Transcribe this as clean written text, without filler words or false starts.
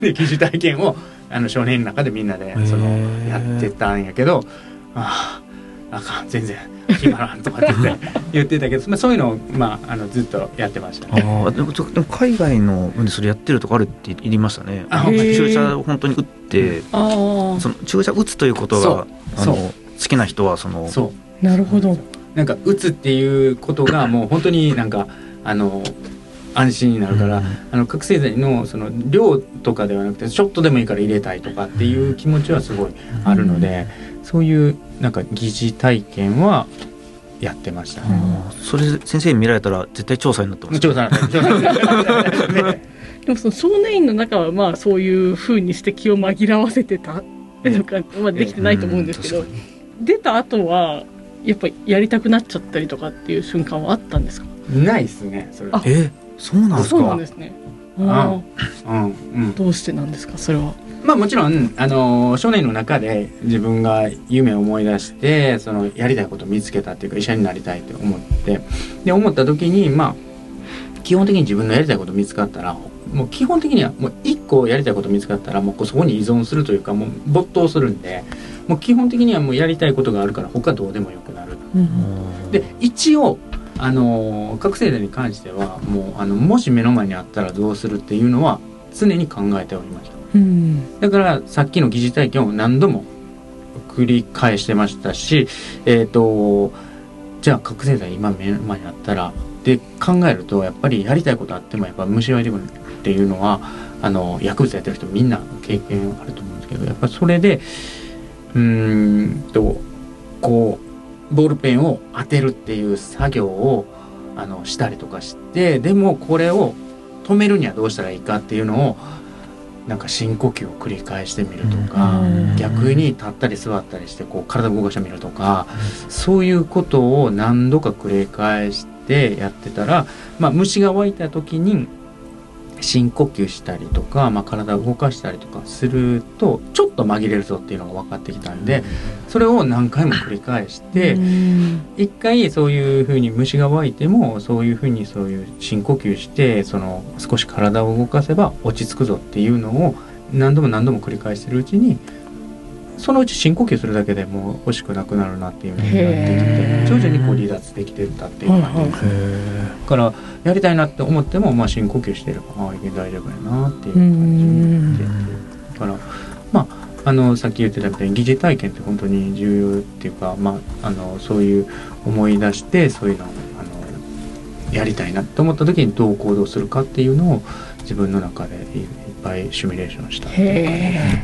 で疑似体験を少年の中でみんなでやってたんやけど、あかん全然決まらんとかって言ってたけど、そういうのを、ずっとやってましたね。 でも海外の分でそれやってるとこあるって言いましたね。注射を本当に打って、その注射打つということが好きな人はそうなるほど、 なんか打つっていうことがもう本当になんか安心になるから、覚醒剤のその量とかではなくてちょっとでもいいから入れたいとかっていう気持ちはすごいあるので、そういうなんか疑似体験はやってましたね。 それ先生に見られたら絶対調査になってます。 調査でもその少年院の中はそういう風にして気を紛らわせてたのか、できてないと思うんですけど、出た後はやっぱりやりたくなっちゃったりとかっていう瞬間はあったんですか？ ないですねそれ。 そうなんですか。 そうなんですね。どうしてなんですかそれは。 もちろん少年の中で自分が夢を思い出してやりたいことを見つけたっていうか、医者になりたいって思って思った時に基本的に自分のやりたいこと見つかったら、もう基本的にはもう一個やりたいこと見つかったらもうそこに依存するというか、もう没頭するんで、もう基本的にはもうやりたいことがあるから他どうでもよくなる。で一応覚醒剤に関してはもし目の前にあったらどうするっていうのは常に考えておりました。だからさっきの疑似体験を何度も繰り返してましたし、じゃあ覚醒剤今目の前にあったらって考えると、やっぱりやりたいことあってもやっぱ虫は出るっていうのは薬物やってる人みんな経験あると思うんですけど、やっぱそれでこうボールペンを当てるっていう作業をしたりとかして、でもこれを止めるにはどうしたらいいかっていうのをなんか深呼吸を繰り返してみるとか、逆に立ったり座ったりして体を動かしてみるとか、そういうことを何度か繰り返してやってたら、虫が湧いた時に深呼吸したりとか、体を動かしたりとかするとちょっと紛れるぞっていうのが分かってきたんで、それを何回も繰り返して一回そういうふうに虫が湧いてもそういう深呼吸して少し体を動かせば落ち着くぞっていうのを何度も何度も繰り返してるうちに、そのうち深呼吸するだけでもう欲しくなくなるなっていうのになってきて、徐々に離脱できてったっていう感じです。だからやりたいなって思っても深呼吸してれば大丈夫やなっていう感じで、だからさっき言ってたみたいに疑似体験って本当に重要っていうか、そういう思い出してそういうのをやりたいなって思った時にどう行動するかっていうのを自分の中でいっぱいシミュレーションしたっていう感じです。